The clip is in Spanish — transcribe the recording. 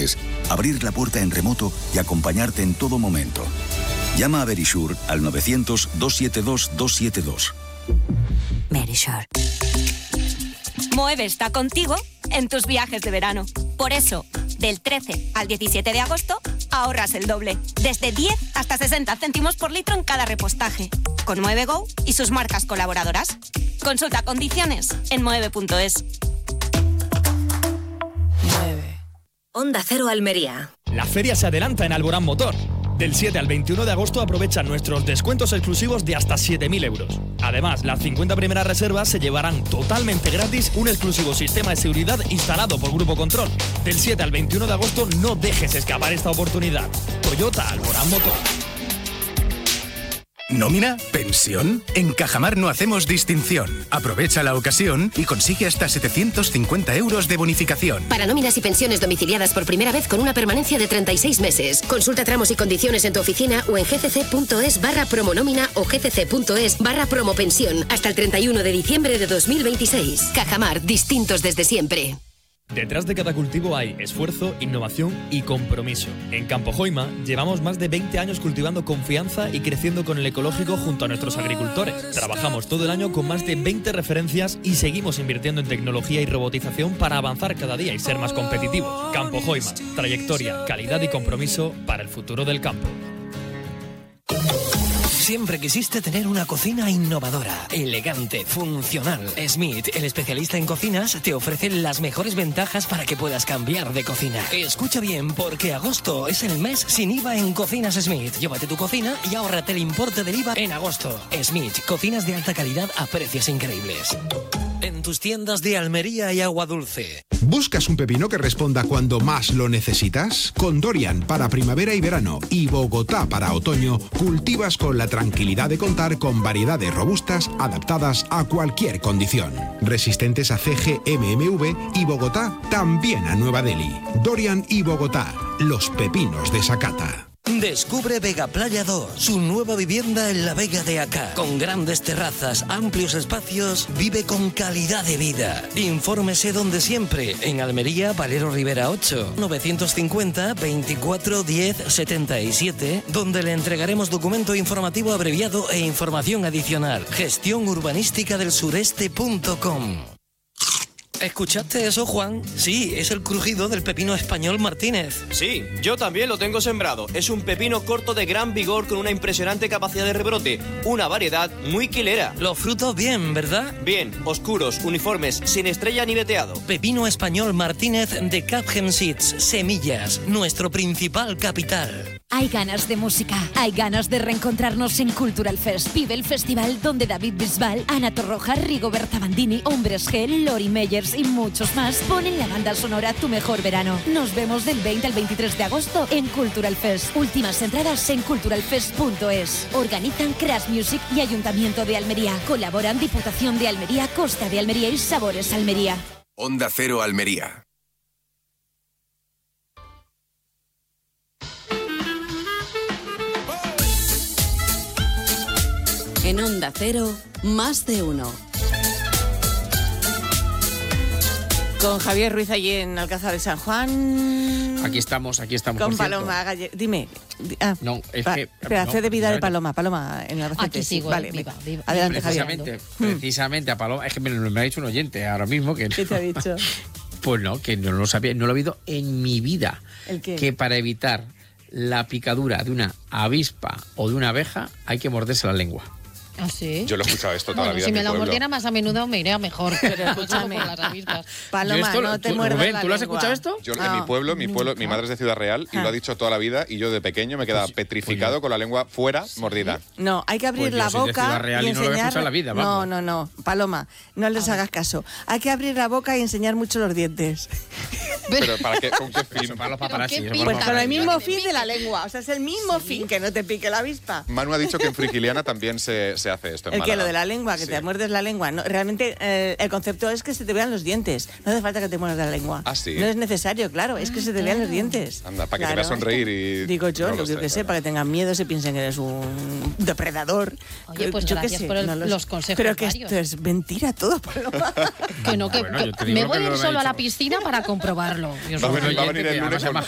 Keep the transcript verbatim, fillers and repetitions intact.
clientes, abrir la puerta en remoto y acompañarte en todo momento. Llama a Verisure al novecientos, doscientos setenta y dos, doscientos setenta y dos. Verisure. Moeve está contigo en tus viajes de verano. Por eso, del trece al diecisiete de agosto, ahorras el doble. Desde diez hasta sesenta céntimos por litro en cada repostaje. Con Moeve Go y sus marcas colaboradoras. Consulta condiciones en moeve punto es. Onda Cero Almería. La feria se adelanta en Alborán Motor. Del siete al veintiuno de agosto aprovecha nuestros descuentos exclusivos de hasta siete mil euros. Además, las cincuenta primeras reservas se llevarán totalmente gratis un exclusivo sistema de seguridad instalado por Grupo Control. Del siete al veintiuno de agosto no dejes escapar esta oportunidad. Toyota Alborán Motor. ¿Nómina? ¿Pensión? En Cajamar no hacemos distinción. Aprovecha la ocasión y consigue hasta setecientos cincuenta euros de bonificación. Para nóminas y pensiones domiciliadas por primera vez con una permanencia de treinta y seis meses. Consulta tramos y condiciones en tu oficina o en gcc.es barra promonómina o gcc.es barra promopensión hasta el treinta y uno de diciembre de dos mil veintiséis. Cajamar, distintos desde siempre. Detrás de cada cultivo hay esfuerzo, innovación y compromiso. En Campo Joima llevamos más de veinte años cultivando confianza y creciendo con el ecológico junto a nuestros agricultores. Trabajamos todo el año con más de veinte referencias y seguimos invirtiendo en tecnología y robotización para avanzar cada día y ser más competitivos. Campo Joima, trayectoria, calidad y compromiso para el futuro del campo. Siempre quisiste tener una cocina innovadora, elegante, funcional. Smith, el especialista en cocinas, te ofrece las mejores ventajas para que puedas cambiar de cocina. Escucha bien, porque agosto es el mes sin I V A en Cocinas Smith. Llévate tu cocina y ahórrate el importe del I V A en agosto. Smith, cocinas de alta calidad a precios increíbles. En tus tiendas de Almería y Agua Dulce. ¿Buscas un pepino que responda cuando más lo necesitas? Con Dorian para primavera y verano y Bogotá para otoño, cultivas con la tranquilidad de contar con variedades robustas adaptadas a cualquier condición. Resistentes a C G M M V y Bogotá también a Nueva Delhi. Dorian y Bogotá, los pepinos de Sakata. Descubre Vega Playa dos, su nueva vivienda en la Vega de Acá. Con grandes terrazas, amplios espacios, vive con calidad de vida. Infórmese donde siempre, en Almería, Valero Rivera ocho, novecientos cincuenta, veinticuatro, diez, setenta y siete, donde le entregaremos documento informativo abreviado e información adicional. Gestión urbanística del sureste punto com. ¿Escuchaste eso, Juan? Sí, es el crujido del pepino español Martínez. Sí, yo también lo tengo sembrado. Es un pepino corto de gran vigor con una impresionante capacidad de rebrote. Una variedad muy quilera. Los frutos bien, ¿verdad? Bien, oscuros, uniformes, sin estrella ni veteado. Pepino español Martínez de Capgemini Seeds. Semillas, nuestro principal capital. Hay ganas de música, hay ganas de reencontrarnos en Cultural Fest. Vive el festival donde David Bisbal, Ana Torroja, Rigoberta Bandini, Hombres G, Lori Meyers y muchos más ponen la banda sonora Tu Mejor Verano. Nos vemos del veinte al veintitrés de agosto en Cultural Fest. Últimas entradas en cultural fest punto es. Organizan Crash Music y Ayuntamiento de Almería. Colaboran Diputación de Almería, Costa de Almería y Sabores Almería. Onda Cero Almería. En Onda Cero, más de uno. Con Javier Ruiz allí en Alcázar de San Juan. Aquí estamos, aquí estamos. Con Paloma Galle... Dime. Ah, no, es pa, que... Espera, no, fe de vida de Paloma. Paloma, en la receta. Aquí sigo, vale, viva, viva. Adelante, precisamente, Javier. Precisamente a Paloma... Es que me, me ha dicho un oyente ahora mismo que... ¿Qué te ha dicho? Pues no, que no lo sabía, no lo he oído en mi vida. ¿El qué? Que para evitar la picadura de una avispa o de una abeja hay que morderse la lengua. ¿Ah, sí? Yo lo he escuchado esto toda bueno, la vida si en me mi lo pueblo. mordiera más a menudo me iría mejor. Pero escúchame, las avispas. Paloma, esto, no te tú, muerdas Rubén, la ¿tú lo has lengua. escuchado esto? Yo, no, en mi pueblo, mi pueblo, nunca. mi madre es de Ciudad Real y Ah. lo ha dicho toda la vida y yo de pequeño me quedaba Pues- petrificado pues yo- con la lengua fuera, mordida. No, hay que abrir Pues yo la soy de boca Ciudad Real y y no lo voy a enseñar... escuchar en la vida, no, vamos. no, no, Paloma, no les hagas caso. Hay que abrir la boca y enseñar mucho los dientes. Pero ¿para qué? ¿Con qué fin? Eso para los Pero paparazzi. qué eso pinta. para Pues los con el paparazzi. mismo fin de la lengua. O sea, es el mismo fin, que no te pique la avispa. Manu ha dicho que en Frigiliana también se, se hace esto en El que Málaga. lo de la lengua, que Sí. te muerdes la lengua. No, realmente eh, el concepto es que se te vean los dientes. No hace falta que te muerdas la lengua. Ah, ¿sí? No es necesario, claro. Es que se te vean los dientes. Anda, para que Claro, te veas sonreír y... Digo yo, no lo que, sé, que sé, claro. para que tengan miedo, se piensen que eres un depredador. Oye, pues Yo qué gracias sé, por el- no lo sé. los consejos Pero que varios. esto es mentira todo, Paloma. Que no, que, Bueno, que yo te digo me lo voy que a ir me ha solo a la dicho. piscina para comprobarlo. Dios Va a mío. venir- va a venir el que lunes además es con- maja